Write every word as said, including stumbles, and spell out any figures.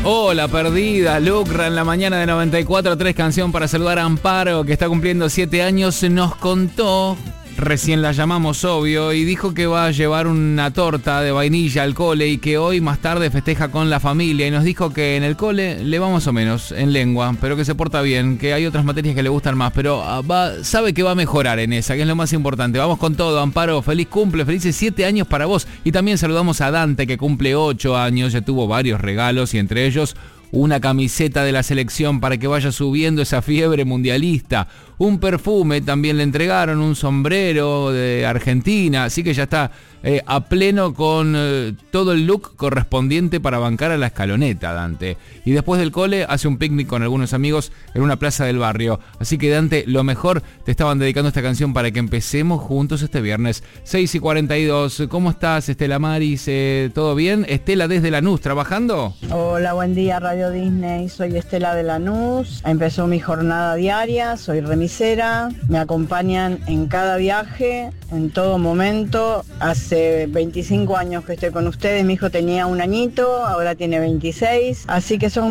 Hola, perdida, Lucra en la mañana de noventa y cuatro tres, canción para saludar a Amparo, que está cumpliendo siete años. Nos contó, recién la llamamos, obvio, y dijo que va a llevar una torta de vainilla al cole y que hoy más tarde festeja con la familia. Y nos dijo que en el cole le va más o menos en lengua, pero que se porta bien, que hay otras materias que le gustan más, pero va, sabe que va a mejorar en esa, que es lo más importante. Vamos con todo, Amparo, feliz cumple, felices siete años para vos. Y también saludamos a Dante, que cumple ocho años, ya tuvo varios regalos y entre ellos una camiseta de la selección para que vaya subiendo esa fiebre mundialista. Un perfume también le entregaron, un sombrero de Argentina, así que ya está eh, a pleno con eh, todo el look correspondiente para bancar a la escaloneta, Dante. Y después del cole hace un picnic con algunos amigos en una plaza del barrio. Así que, Dante, lo mejor, te estaban dedicando esta canción para que empecemos juntos este viernes. seis y cuarenta y dos, ¿cómo estás, Estela Maris? Eh, ¿Todo bien? Estela desde Lanús, ¿trabajando? Hola, buen día, Radio Disney. Soy Estela de Lanús. Empezó mi jornada diaria, soy remisera. Me acompañan en cada viaje, en todo momento. Hace veinticinco años que estoy con ustedes. Mi hijo tenía un añito, ahora tiene veintiséis. Así que son